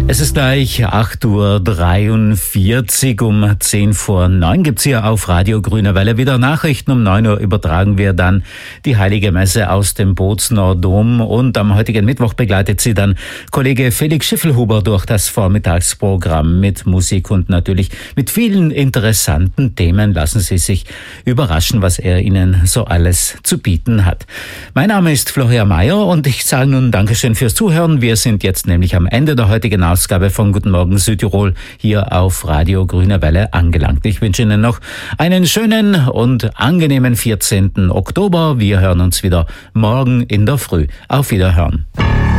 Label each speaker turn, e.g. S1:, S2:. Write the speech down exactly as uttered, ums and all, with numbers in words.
S1: Es ist gleich acht Uhr dreiundvierzig, um zehn vor neun gibt's hier auf Radio Grüne Welle wieder Nachrichten. Um neun Uhr übertragen wir dann die Heilige Messe aus dem Bozner Dom und am heutigen Mittwoch begleitet sie dann Kollege Felix Schiffelhuber durch das Vormittagsprogramm mit Musik und natürlich mit vielen interessanten Themen. Lassen Sie sich überraschen, was er Ihnen so alles zu bieten hat. Mein Name ist Florian Mayer und ich sage nun Dankeschön fürs Zuhören. Wir sind jetzt nämlich am Ende der heutigen Ausgabe von Guten Morgen Südtirol hier auf Radio Grüne Welle angelangt. Ich wünsche Ihnen noch einen schönen und angenehmen vierzehnten Oktober. Wir hören uns wieder morgen in der Früh. Auf Wiederhören.